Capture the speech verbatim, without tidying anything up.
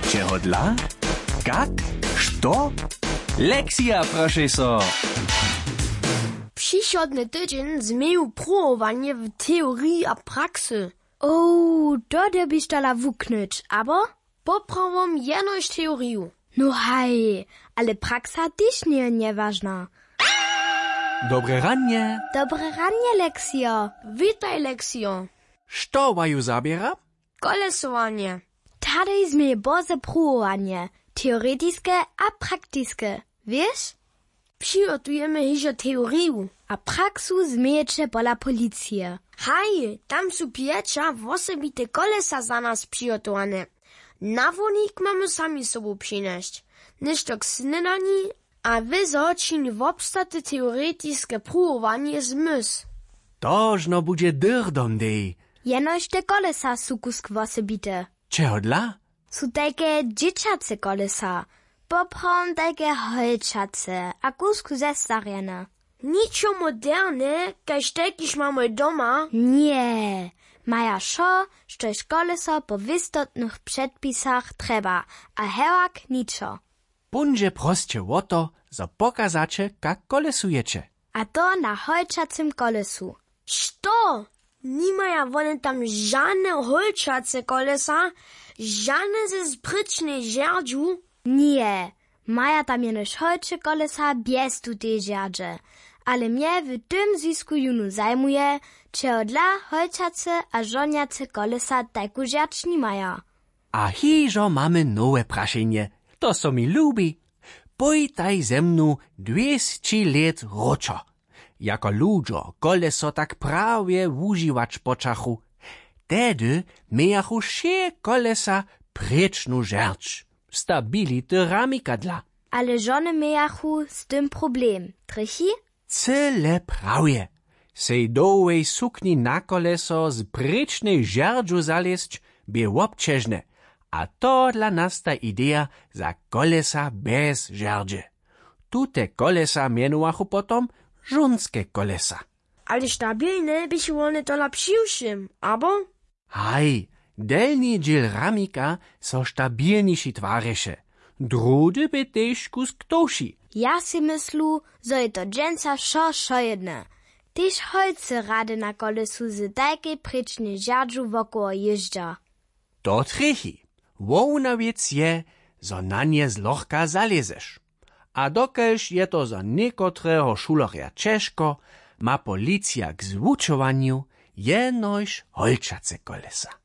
Čeho dla? Kak? Što? Lekcja, proszę so! Przychodny tydzień zmieju próbowanie w teorii a praksy. Oh, to byś dala wuknąć, abo? Poprawom jenoś teoriu. No haj, ale praksa też nie nieważna. Dobre ranie! Dobre ranie, Leksio. Witaj, Leksio. Što waju zabiera? Kolesowanie. Tady zmieje boze próbowanie. Teoretyczne a praktyczne. Wiesz? Przygotujemy hižo teoriu. A praksu zmiejecze pola policije. Haj, tam są piecza osobite kolesa za nas przygotowane. Nawodnik mamy sami sobą przynieść. Niż k snedani, a wy zaczyni w obstaty teoretyczne próbowanie z mys. Tożno bude dyrdom dej. Jenoś te kolesa są kusk osobite. Čeho dla? Są takie dzieciace kolesa. Poprom takie holčace, a kusku zestarjene. Niczo moderne, kaž tekiž mamy doma. Nie, maja szo, štož koleso po wystotnych przedpisach trzeba, a hewak niczo. Bunže proste o to, zo pokazače, kak kolesujecie. A to na holčacym kolesu. Što? Nimaja one tam żadne holčace kolesa, żadne ze sprycznej żerdżu. Nie, maja tam jenož holče kolesa bez tutej żerdże. Ale mnie w tym zisku junu zajmuje, czego dla holčace a żoniace kolesa tajku żerdż nimaja. A hižo mamy nowe prašenje. To so mi lubi. Pojtaj ze mnu dwieście let roczo. Jako ludzo koleso tak prawie używać počachu. Tedy mejachu wsze kolesa prečnu żerdż. Stabili dyramika dla. Ale żony mejachu z tym problem. Trychi? Cyle prawie. Sej dołej sukni na koleso z prečnej żerdżu zalezć bie občežne. A to dla nas ta idea za kolesa bez żerdże. Tute kolesa mienowachu potom żonskie kolesa. Ale stabilne byś one to lepszym, abo? Haj, delni dziel ramika so stabilniejsi twareše. Drudy by też kusk toši. Ja si myslu, zo je to dženca šo šo jedne. Tyž holce rady na kolesu z tajkej prečnej žerdžu wokoło jeżdża. To trechi. Wołna wiec je, zo na nie zlohka zalezeš. A dokelž je to za niekotreho šulerja češko, ma policja k zwučovanju jenož holčace kolesa.